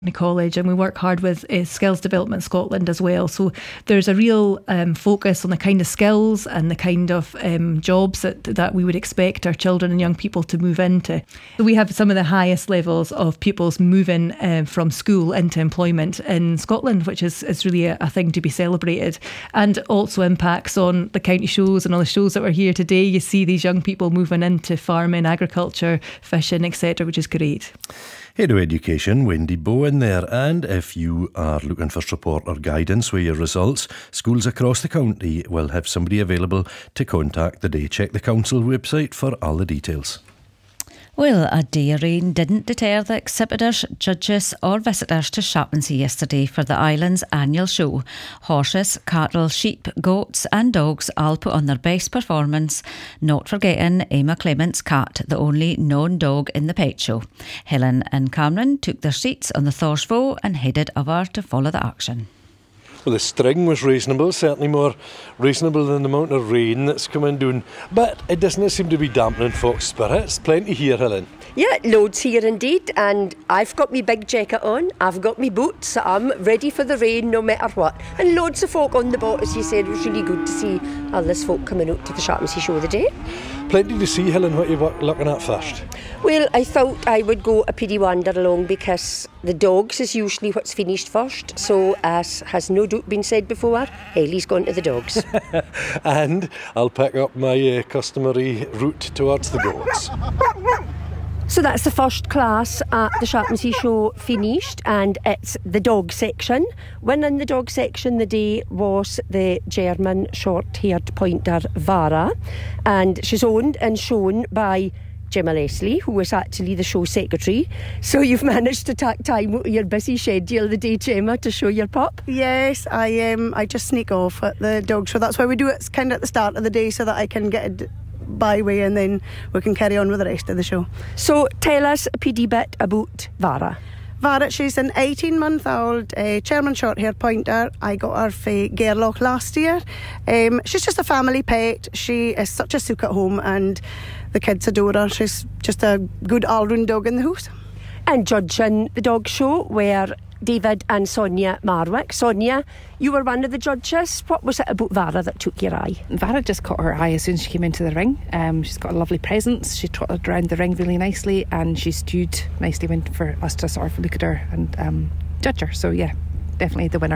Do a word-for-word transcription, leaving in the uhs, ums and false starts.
College, and we work hard with uh, Skills Development Scotland as well. So there's a real um, focus on the kind of skills and the kind of um, jobs that that we would expect our children and young people to move into. So we have some of the highest levels of pupils moving um, from school into employment in Scotland, which is, is really a, a thing to be celebrated, and also impacts on the county shows and all the shows that we're here today. You see these young people moving into farming, agriculture, fishing, et cetera, which is great. Head of Education, Wendy Bowen there. And if you are looking for support or guidance with your results, schools across the county will have somebody available to contact the day. Check the council website for all the details. Well, a day of rain didn't deter the exhibitors, judges or visitors to Shapmansea yesterday for the island's annual show. Horses, cattle, sheep, goats and dogs all put on their best performance, not forgetting Emma Clement's cat, the only known dog in the pet show. Helen and Cameron took their seats on the Thorsvow and headed over to follow the action. Well, the string was reasonable, certainly more reasonable than the amount of rain that's come in doing. But it doesn't seem to be dampening folks' spirits. Plenty here, Helen. Yeah, loads here indeed, and I've got my big jacket on, I've got my boots, so I'm ready for the rain no matter what. And loads of folk on the boat, as you said. It was really good to see all this folk coming out to the Shapmansea show today. Plenty to see, Helen. What are you looking at first? Well, I thought I would go a pity wander along because the dogs is usually what's finished first. So, as has no doubt been said before, Ellie's gone to the dogs. And I'll pick up my uh, customary route towards the goats. So that's the first class at the Shapmansea show finished, and it's the dog section. Winning the dog section the day was the German short-haired pointer Vara, and she's owned and shown by Gemma Leslie, who was actually the show secretary. So you've managed to take time out of your busy schedule the day, Gemma, to show your pup? Yes, I um, I just sneak off at the dog show. That's why we do it kind of at the start of the day, so that I can get it byway and then we can carry on with the rest of the show. So tell us a pity bit about Vara. Vara, she's an eighteen month old uh, German short hair pointer. I got her for Gairloch last year. Um, she's just a family pet. She is such a sook at home and the kids adore her. She's just a good all-round dog in the house. And judging the dog show were David and Sonia Marwick. Sonia, you were one of the judges. What was it about Vara that took your eye? Vara just caught her eye as soon as she came into the ring. Um, she's got a lovely presence. She trotted around the ring really nicely, and she stewed nicely when for us to sort of look at her and um, judge her. So yeah, definitely the winner.